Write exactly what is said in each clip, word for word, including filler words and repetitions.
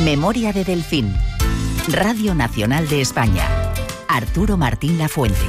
Memoria de Delfín. Radio Nacional de España. Arturo Martín Lafuente.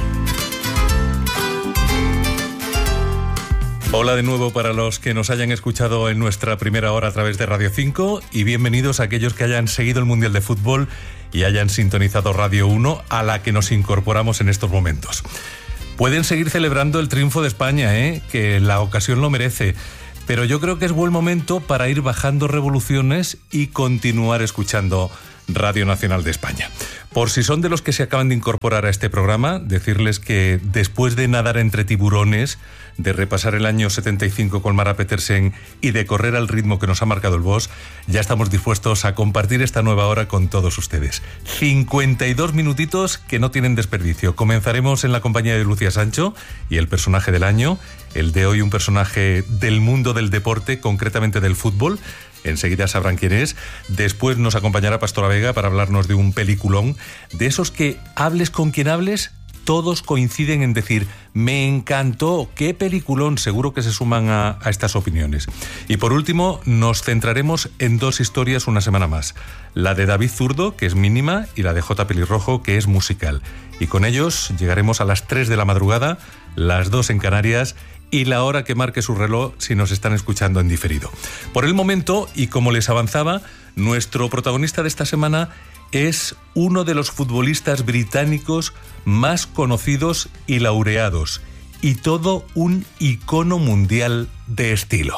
Hola de nuevo para los que nos hayan escuchado en nuestra primera hora a través de Radio cinco y bienvenidos a aquellos que hayan seguido el Mundial de Fútbol y hayan sintonizado Radio uno, a la que nos incorporamos en estos momentos. Pueden seguir celebrando el triunfo de España, ¿eh? Que la ocasión lo merece, pero yo creo que es buen momento para ir bajando revoluciones y continuar escuchando Radio Nacional de España. Por si son de los que se acaban de incorporar a este programa, decirles que después de nadar entre tiburones, de repasar el año setenta y cinco con Mara Petersen y de correr al ritmo que nos ha marcado el boss, ya estamos dispuestos a compartir esta nueva hora con todos ustedes. cincuenta y dos minutitos que no tienen desperdicio. Comenzaremos en la compañía de Lucía Sancho y el personaje del año, el de hoy un personaje del mundo del deporte, concretamente del fútbol. Enseguida sabrán quién es. Después nos acompañará Pastora Vega para hablarnos de un peliculón, de esos que hables con quien hables, todos coinciden en decir, me encantó, qué peliculón. Seguro que se suman a, a estas opiniones. Y por último, nos centraremos en dos historias una semana más. La de David Zurdo, que es mínima, y la de J. Pelirrojo, que es musical. Y con ellos llegaremos a las tres de la madrugada, las dos en Canarias, y la hora que marque su reloj si nos están escuchando en diferido. Por el momento, y como les avanzaba, nuestro protagonista de esta semana es uno de los futbolistas británicos más conocidos y laureados, y todo un icono mundial de estilo.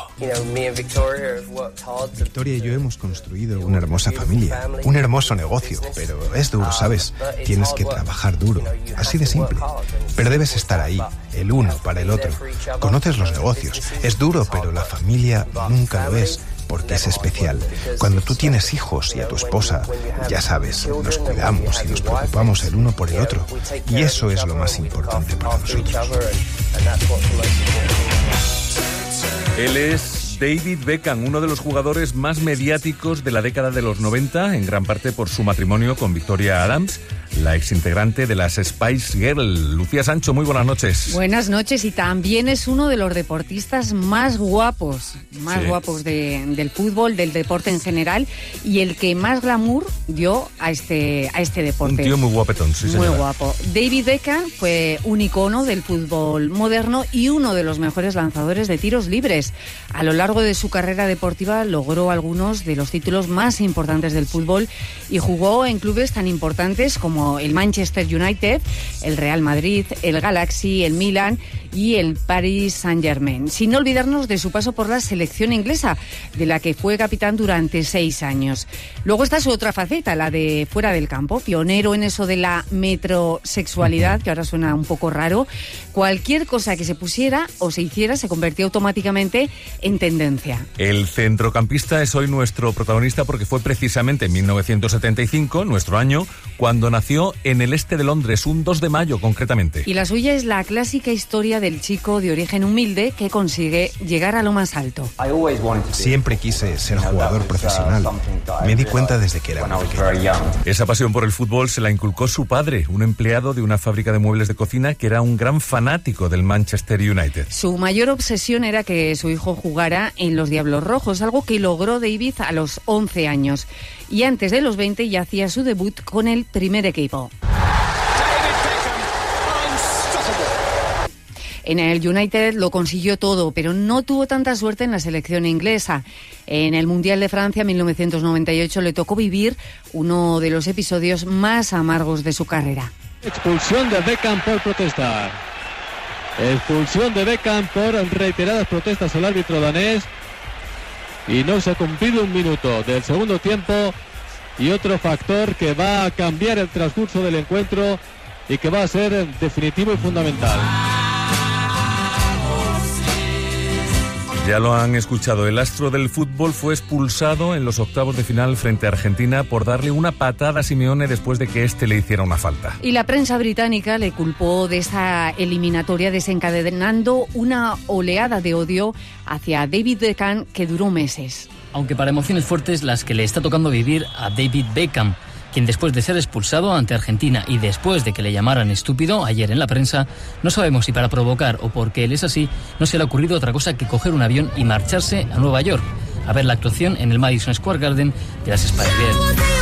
Victoria y yo hemos construido una hermosa familia, un hermoso negocio, pero es duro, ¿sabes? Tienes que trabajar duro, así de simple. Pero debes estar ahí, el uno para el otro. Conoces los negocios, es duro, pero la familia nunca lo es, porque es especial. Cuando tú tienes hijos y a tu esposa, ya sabes, nos cuidamos y nos preocupamos el uno por el otro. Y eso es lo más importante para nosotros. Él es David Beckham, uno de los jugadores más mediáticos de la década de los noventa, en gran parte por su matrimonio con Victoria Adams, la exintegrante de las Spice Girls. Lucía Sancho, muy buenas noches. Buenas noches, y también es uno de los deportistas más guapos, más sí. guapos de, del fútbol, del deporte en general, y el que más glamour dio a este, a este deporte. Un tío muy guapetón, sí, señora. Muy guapo. David Beckham fue un icono del fútbol moderno y uno de los mejores lanzadores de tiros libres. A lo largo de su carrera deportiva logró algunos de los títulos más importantes del fútbol y jugó en clubes tan importantes como el Manchester United, el Real Madrid, el Galaxy, el Milan y el Paris Saint-Germain. Sin olvidarnos de su paso por la selección inglesa, de la que fue capitán durante seis años. Luego está su otra faceta, la de fuera del campo, pionero en eso de la metrosexualidad, que ahora suena un poco raro. Cualquier cosa que se pusiera o se hiciera se convertía automáticamente en tendencia. El centrocampista es hoy nuestro protagonista porque fue precisamente en mil novecientos setenta y cinco, nuestro año, cuando nació en el este de Londres, un dos de mayo concretamente. Y la suya es la clásica historia del chico de origen humilde que consigue llegar a lo más alto. Siempre quise ser jugador profesional. Me di cuenta desde que era muy pequeño. Esa pasión por el fútbol se la inculcó su padre, un empleado de una fábrica de muebles de cocina que era un gran fanático del Manchester United. Su mayor obsesión era que su hijo jugara en los Diablos Rojos, algo que logró David a los once años. Y antes de los veinte ya hacía su debut con el primer equipo. En el United lo consiguió todo, pero no tuvo tanta suerte en la selección inglesa. En el Mundial de Francia mil novecientos noventa y ocho le tocó vivir uno de los episodios más amargos de su carrera. Expulsión de Beckham por protestar. Expulsión de Beckham por reiteradas protestas al árbitro danés. Y no se ha cumplido un minuto del segundo tiempo. Y otro factor que va a cambiar el transcurso del encuentro y que va a ser definitivo y fundamental. Ya lo han escuchado, el astro del fútbol fue expulsado en los octavos de final frente a Argentina por darle una patada a Simeone después de que éste le hiciera una falta. Y la prensa británica le culpó de esta eliminatoria, desencadenando una oleada de odio hacia David Beckham que duró meses. Aunque para emociones fuertes las que le está tocando vivir a David Beckham, quien después de ser expulsado ante Argentina y después de que le llamaran estúpido ayer en la prensa, no sabemos si para provocar o porque él es así, no se le ha ocurrido otra cosa que coger un avión y marcharse a Nueva York. a ver la actuación en el Madison Square Garden de las Spice Girls.